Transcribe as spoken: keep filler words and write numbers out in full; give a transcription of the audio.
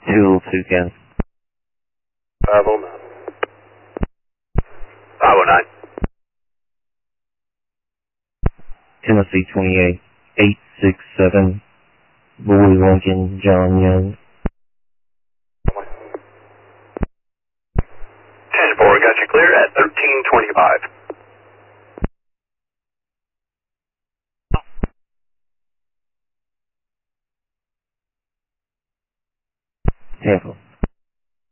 two two Ken. five oh nine. five oh nine. Tennessee twenty-eight, eight six seven, Boy Lincoln, John Young. ten four, got you clear at thirteen twenty-five. Tampa.